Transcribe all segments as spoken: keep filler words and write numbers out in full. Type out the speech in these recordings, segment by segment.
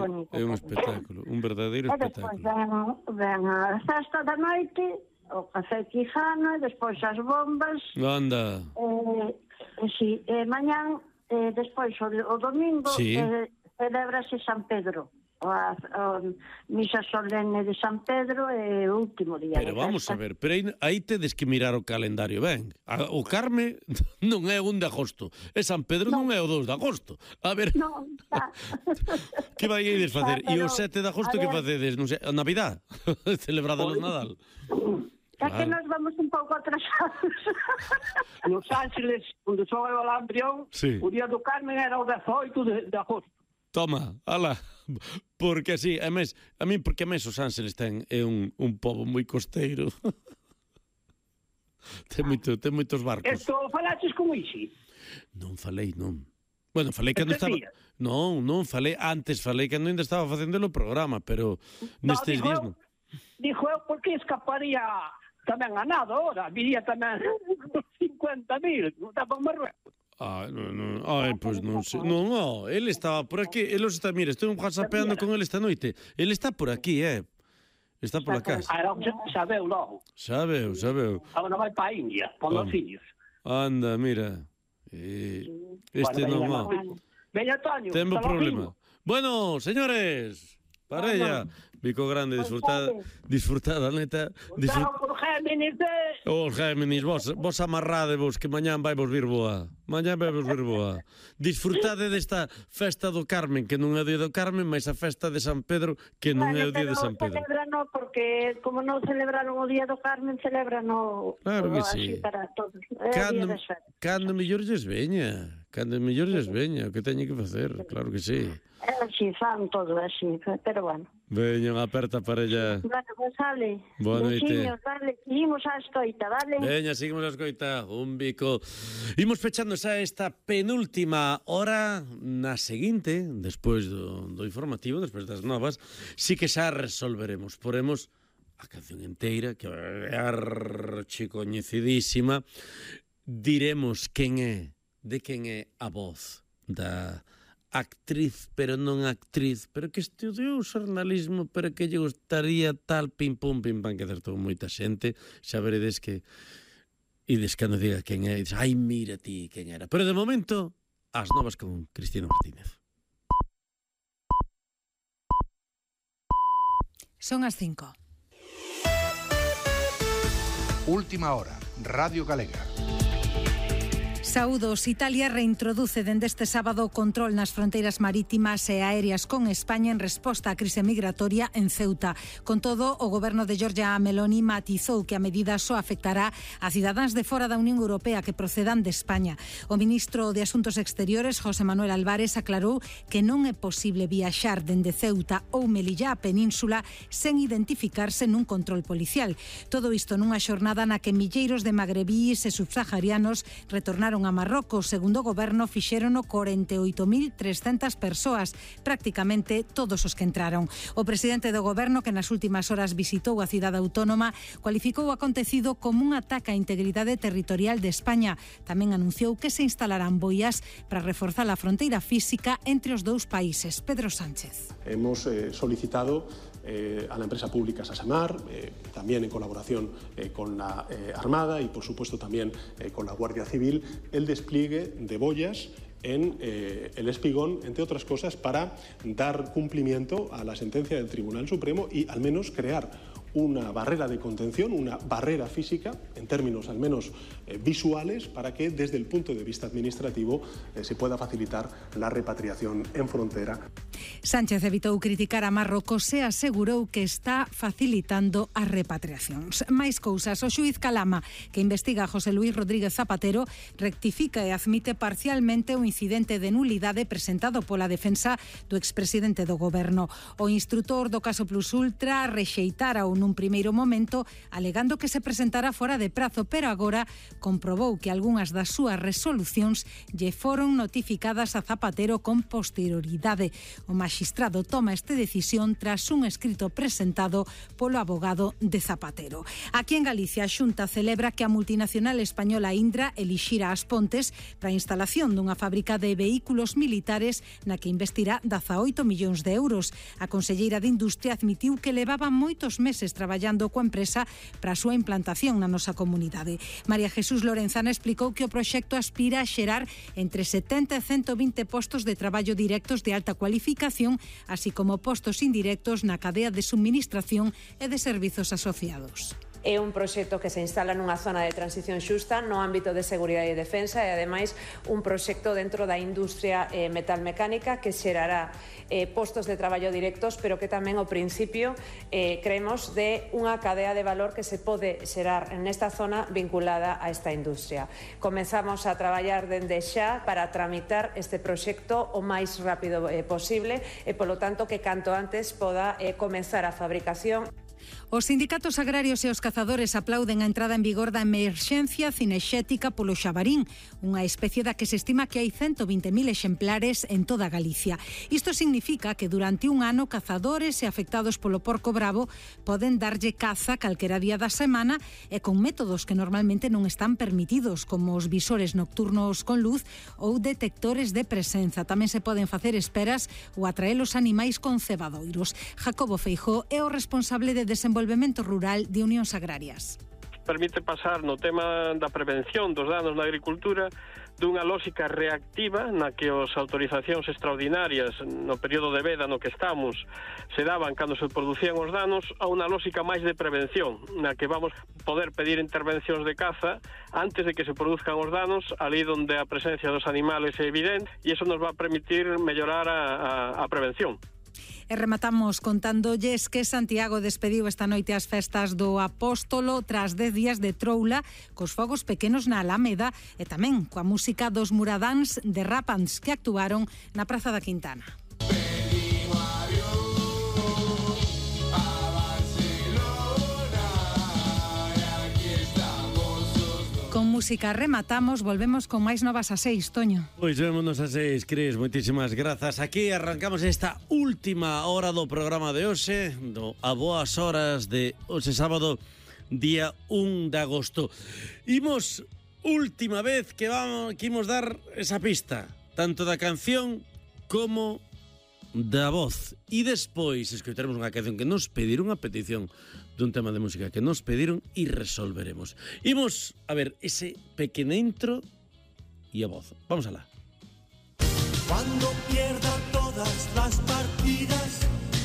bonito. É un espectáculo, un verdadeiro e despois espectáculo. ven, ven a festa da noite, o café quijano, despois as bombas. Anda. Eh, eh, si, eh, mañán, eh, despois o, o domingo, Sí. eh, celebrase San Pedro. O, a, o misa solene de San Pedro é o último día. Pero vamos a ver, pero aí, aí tedes que mirar o calendario ben. A, o Carme non é un de agosto, e San Pedro non, non é o dos de agosto. A ver, non, xa. que vai ides facer? Ah, E o pero, sete de agosto a que ver. facedes? Non sei, a Navidad? Celebrada o Nadal? É que nos vamos un pouco atrasados. Los Ángeles, onde son o Alambrión, Sí. o día do Carmen era o dezoito de, de agosto. Toma, ala, porque así, a mes, a min porque a mes os Ángeles ten é un, un pobo moi costeiro. ten, moito, ten moitos barcos. Esto falaches con Isi? Non falei, non. Bueno, falei cando Estes estaba... días? Non, non, falei antes, falei cando ainda estaba facendo o programa, pero nestes dijo días eu, non. Dijo eu porque escaparía tamén a nada ahora, viría tamén cincuenta mil, non está con Marruecos. Ah, non, non, ai, pois non sei. Non, oh, ele estaba por aquí, ele os está, mira, estou whatsappeando con ele esta noite. Ele está por aquí, eh. Está pola casa. Ah, era o que sabeu logo. Sabeu, sabeu. Agora vai para a India, con os Vamos. fillos. Anda, mira. Eh, este non, oh. Veña, Toño. Temos hasta problema. logo. Bueno, señores, parella, Bico Grande, disfrutada, disfrutada, neta. Disfrut... Claro, por Géminis de... Os Géminis, vos, vos amarradevos que mañán vai vos vir boa. Mañán vai vos vir boa. Disfrutade desta festa do Carmen, que non é o día do Carmen, mas a festa de San Pedro, que non é o día de San Pedro. Celebrano porque como non celebraron o día do Carmen, celebrano Claro que así sí. para todos. É o Cando, día de festa. cando mellor lles veña. Cando mellor lles veña, o que teñen que facer, claro que sí. É así, fan todo así, pero bueno. Veña, unha aperta parella. Bueno, pues sale. Boa noite. Besiños, dale, seguimos a escoita, vale? Veña, seguimos a escoita. Un bico. Imos pechando xa esta penúltima hora. Na seguinte, despois do, do informativo, despois das novas, sí que xa resolveremos. Poremos a canción inteira, que é archicoñecidísima. Diremos quen é, de quen é a voz da actriz, pero non actriz, pero que estudiou xornalismo, pero que lle gustaría tal pim pum pim pam, que acertou moita xente. Xa veredes que ides cando diga quen é, dices, ai, mira ti quen era. Pero de momento, as novas con Cristina Martínez. Son as cinco. Última hora, Radio Galega. Saúdos. Italia reintroduce dende este sábado o control nas fronteiras marítimas e aéreas con España en resposta á crise migratoria en Ceuta. Con todo, o goberno de Giorgia Meloni matizou que a medida só afectará a cidadáns de fora da Unión Europea que procedan de España. O ministro de Asuntos Exteriores, José Manuel Álvarez, aclarou que non é posible viaxar dende Ceuta ou Melilla á península sen identificarse nun control policial. Todo isto nunha xornada na que milleiros de magrebíes e subsaharianos retornaron a Marrocos. Segundo o goberno, fixérono corenta e oito mil trescentas persoas, prácticamente todos os que entraron. O presidente do goberno, que nas últimas horas visitou a cidade autónoma, cualificou o acontecido como un ataque á integridade territorial de España. Tamén anunciou que se instalarán boias para reforzar a fronteira física entre os dous países. Pedro Sánchez. Hemos eh, solicitado Eh, a la empresa pública Sasemar, eh, también en colaboración eh, con la eh, Armada y, por supuesto, también eh, con la Guardia Civil, el despliegue de boyas en eh, el Espigón, entre otras cosas, para dar cumplimiento a la sentencia del Tribunal Supremo y, al menos, crear una barrera de contención, una barrera física, en términos al menos eh, visuales, para que desde el punto de vista administrativo eh, se pueda facilitar la repatriación en frontera. Sánchez evitou criticar a Marrocos e asegurou que está facilitando as repatriacións. Mais cousas, o xuíz Calama, que investiga a José Luís Rodríguez Zapatero, rectifica e admite parcialmente o incidente de nulidade presentado pola defensa do expresidente do goberno. O instrutor do caso Plus Ultra rexeitara o nun primeiro momento, alegando que se presentara fora de prazo, pero agora comprobou que algunhas das súas resolucións lle foron notificadas a Zapatero con posterioridade. O maxistrado toma esta decisión tras un escrito presentado polo abogado de Zapatero. Aquí en Galicia, a Xunta celebra que a multinacional española Indra elixira As Pontes para a instalación dunha fábrica de vehículos militares na que investirá dezaoito millóns de euros. A conselleira de Industria admitiu que levaba moitos meses traballando coa empresa para a súa implantación na nosa comunidade. María Jesús Lorenzana explicou que o proxecto aspira a xerar entre setenta e ciento vinte postos de traballo directos de alta cualificación, así como postos indirectos na cadea de suministración e de servizos asociados. É un proxecto que se instala nunha zona de transición xusta no ámbito de seguridade e defensa e, ademais, un proxecto dentro da industria eh, metalmecánica que xerará eh, postos de traballo directos, pero que tamén, ao principio, eh, creemos de unha cadea de valor que se pode xerar nesta zona vinculada a esta industria. Comenzamos a traballar dende xa para tramitar este proxecto o máis rápido eh, posible e, polo tanto, que canto antes poda eh, comenzar a fabricación. Os sindicatos agrarios e os cazadores aplauden a entrada en vigor da emerxencia cinexética polo xabarín, unha especie da que se estima que hai ciento vinte mil exemplares en toda Galicia. Isto significa que durante un ano cazadores e afectados polo porco bravo poden darlle caza calquera día da semana e con métodos que normalmente non están permitidos, como os visores nocturnos con luz ou detectores de presenza. Tamén se poden facer esperas ou atraer os animais con cebadoiros. Jacobo Feijóo é o responsable de Desenvolvemento Rural de Unións Agrarias. Permite pasar no tema da prevención dos danos na agricultura dunha lógica reactiva na que as autorizacións extraordinarias no período de veda no que estamos se daban cando se producían os danos a unha lógica máis de prevención na que vamos poder pedir intervencións de caza antes de que se produzcan os danos ali onde a presencia dos animales é evidente e iso nos va a permitir mellorar a, a, a prevención. E rematamos contándolles que Santiago despediu esta noite as festas do Apóstolo tras dez días de troula cos fogos pequenos na Alameda e tamén coa música dos Muradáns de Rapans que actuaron na Praza da Quintana. Con música rematamos, volvemos con máis novas a seis, Toño. Pois vémonos a seis, Cris, moitísimas grazas. Aquí arrancamos esta última hora do programa de hoxe, do a boas horas de hoxe sábado, día un de agosto. Imos, última vez que vamos que imos dar esa pista, tanto da canción como da voz. E despois escoitaremos unha canción que nos pediron, a petición dun tema de música que nos pediron e resolveremos. Imos a ver ese pequeno intro e a voz. Vamos alá. Cuando pierda todas las partidas,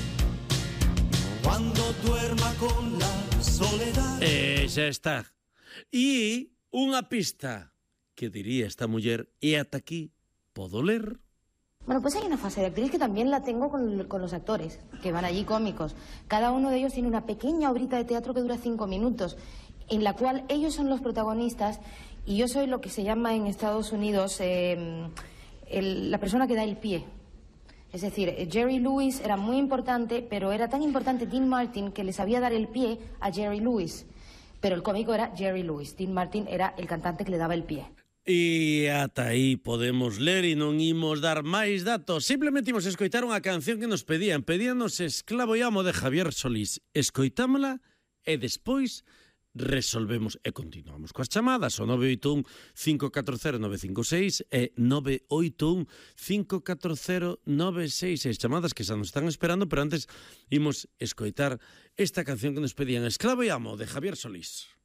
cuando duerma con la soledad. E xa está. E unha pista que diría esta muller e ata aquí podo ler. Bueno, pues hay una fase de actriz que también la tengo con, con los actores, que van allí cómicos. Cada uno de ellos tiene una pequeña obrita de teatro que dura cinco minutos, en la cual ellos son los protagonistas y yo soy lo que se llama en Estados Unidos eh, el, la persona que da el pie. Es decir, Jerry Lewis era muy importante, pero era tan importante Dean Martin que le sabía dar el pie a Jerry Lewis. Pero el cómico era Jerry Lewis. Dean Martin era el cantante que le daba el pie. E ata aí podemos ler e non imos dar máis datos. Simplemente imos escoitar unha canción que nos pedían. Pedíanos Esclavo e Amo de Javier Solís. Escoitámola e despois resolvemos e continuamos coas chamadas. O nove oito un cinco catro cero nove cinco seis e nove oito un cinco catro cero nove seis seis. Chamadas que xa nos están esperando, pero antes imos escoitar esta canción que nos pedían. Esclavo e Amo de Javier Solís.